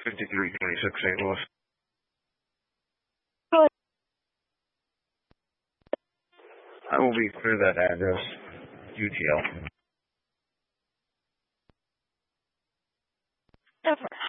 5326 St. Louis. I will be clear that address. UTL.